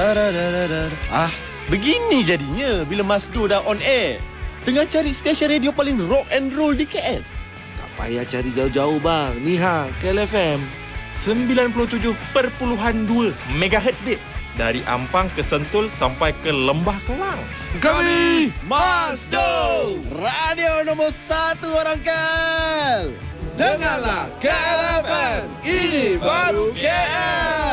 Begini jadinya bila Masdo dah on air. Tengah cari stesen radio paling rock and roll di KL. Tak payah cari jauh-jauh bang. Ni KLFM 97.2 MHz bit. Dari Ampang ke Sentul sampai ke Lembah Kelang. Kami Masdo, radio nombor 1 orang KL. Dengarlah KLFM. Ini baru KL.